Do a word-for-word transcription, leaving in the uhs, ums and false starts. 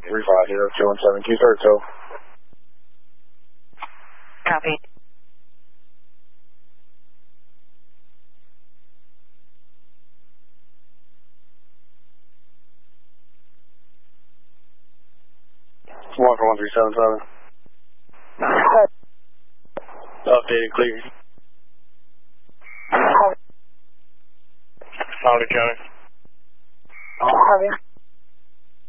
three five zero two one seven two third tow. Copy. One for one three seven seven. Updated clear. Howdy, County. Copy.